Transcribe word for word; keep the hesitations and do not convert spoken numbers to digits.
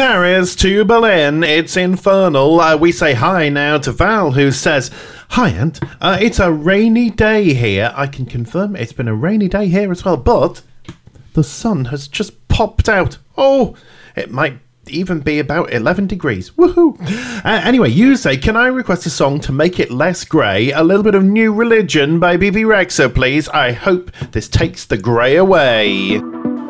Paris to Berlin, it's infernal. Uh, we say hi now to Val, who says, hi, Ant. Uh, it's a rainy day here. I can confirm it's been a rainy day here as well, but the sun has just popped out. Oh, it might even be about eleven degrees. Woohoo! Uh, anyway, you say, can I request a song to make it less grey? A little bit of New Religion by B B Rexha, please. I hope this takes the grey away.